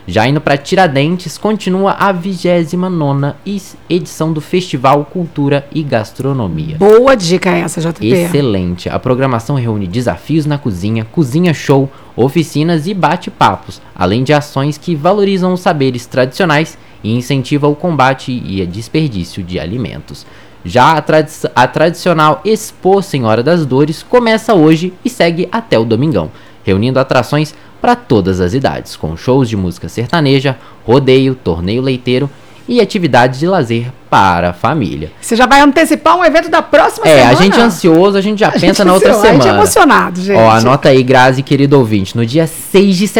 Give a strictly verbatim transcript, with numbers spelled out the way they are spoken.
Já indo para Tiradentes, continua a vigésima nona edição do Festival Cultura e Gastronomia. Boa dica essa, J P. Excelente. A programação reúne desafios na cozinha, cozinha show, oficinas e bate-papos, além de ações que valorizam os saberes tradicionais e incentivam o combate e o desperdício de alimentos. Já a, tradi- a tradicional Expo Senhora das Dores começa hoje e segue até o domingão, reunindo atrações para todas as idades, com shows de música sertaneja, rodeio, torneio leiteiro e atividades de lazer para a família. Você já vai antecipar um evento da próxima é, semana? É, a gente é ansioso, a gente já a pensa gente na outra ansioso, semana. A gente é emocionado, gente. Ó, anota aí, Grazi, querido ouvinte, no dia seis de setembro,